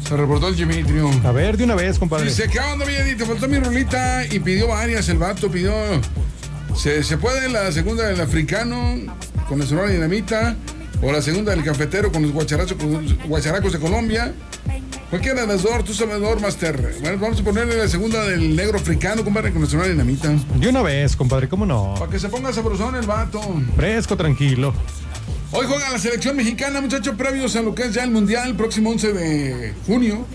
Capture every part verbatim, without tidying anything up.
Se reportó el Dimitrio. A ver, de una vez, compadre. Dice, ¿qué onda, Villadi? Te faltó mi rolita y pidió varias. El vato pidió... ¿Se, se puede la segunda del africano con la Sonora Dinamita? ¿O la segunda del cafetero con los guacharachos, guacharacos de Colombia? Cualquiera de las dos, tú sabes, Master. Bueno, vamos a ponerle la segunda del negro africano, compadre, con la Sonora Dinamita. De una vez, compadre, ¿cómo no? Para que se ponga sabrosón el vato. Fresco, tranquilo. Hoy juega la selección mexicana, muchachos, previos a lo que es ya el Mundial, el próximo once de junio.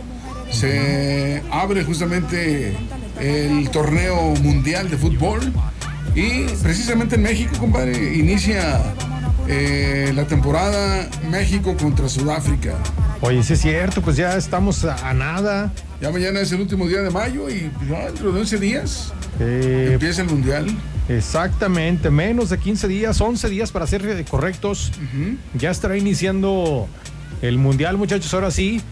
Se abre justamente el torneo mundial de fútbol. Y precisamente en México, compadre, inicia eh, la temporada México contra Sudáfrica. Oye, sí es cierto, pues ya estamos a, a nada. Ya mañana es el último día de mayo y ya dentro de once días eh, empieza el Mundial. Exactamente, menos de quince días, once días para ser correctos. Uh-huh. Ya estará iniciando el Mundial, muchachos, ahora sí.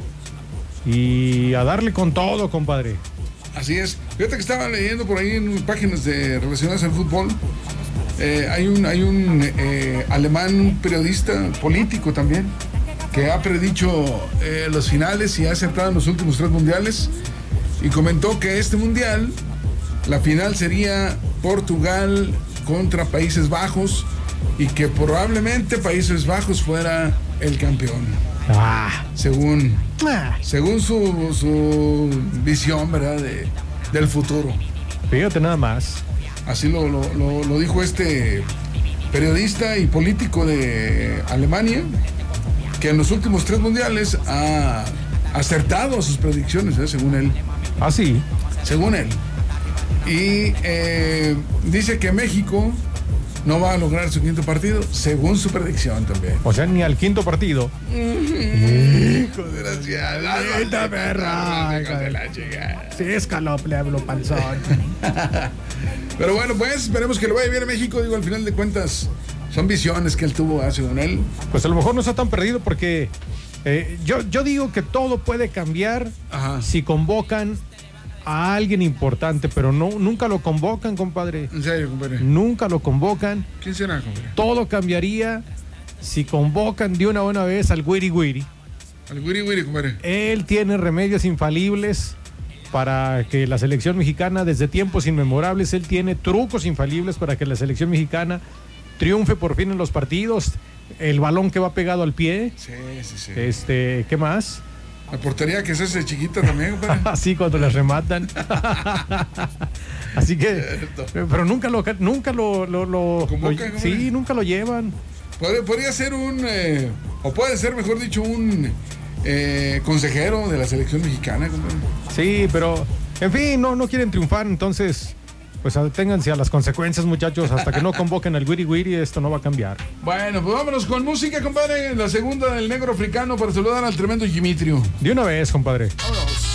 Y a darle con todo, compadre. Así es. Fíjate que estaba leyendo por ahí en páginas de, relacionadas al fútbol. Eh, hay un, hay un eh, alemán, un periodista político también, que ha predicho eh, los finales y ha acertado en los últimos tres mundiales. Y comentó que este mundial, la final sería Portugal contra Países Bajos y que probablemente Países Bajos fuera el campeón. Ah. Según, ah. según su, su visión, ¿verdad? De, del futuro. Fíjate nada más. Así lo, lo, lo, lo dijo este periodista y político de Alemania, que en los últimos tres mundiales ha acertado sus predicciones, ¿eh? Según él. Ah, sí. Según él. Y eh, dice que México no va a lograr su quinto partido, según su predicción también. O sea, ni al quinto partido. Hijo de la ciudad. ¡Linda perra! Sí, escalope, hablo panzón. Pero bueno, pues esperemos que lo vaya bien a México. Digo, al final de cuentas, son visiones que él tuvo, ¿eh? Según él. Pues a lo mejor no está tan perdido porque eh, yo, yo digo que todo puede cambiar. Ajá. Si convocan a alguien importante, pero no, nunca lo convocan, compadre. ¿En serio, compadre? Nunca lo convocan. ¿Quién será, compadre? Todo cambiaría si convocan de una buena vez al Wiri Wiri. Al Wiri Wiri, compadre. Él tiene remedios infalibles para que la selección mexicana, desde tiempos inmemorables, él tiene trucos infalibles para que la selección mexicana triunfe por fin en los partidos. El balón que va pegado al pie. Sí, sí, sí. Este, ¿qué más? La portería que se hace chiquita también, compadre. Así cuando les rematan. Así que, pero nunca lo, nunca lo, lo, lo, ¿Convocan, lo sí, nunca lo llevan. Podría, podría ser un, eh, o puede ser, mejor dicho, un eh, consejero de la selección mexicana, compadre. Sí, pero, en fin, no, no quieren triunfar, entonces, pues aténganse a las consecuencias, muchachos. Hasta que no convoquen al Wiri Wiri, esto no va a cambiar. Bueno, pues vámonos con música, compadre. La segunda del negro africano para saludar al tremendo Dimitrio. De una vez, compadre. Vámonos.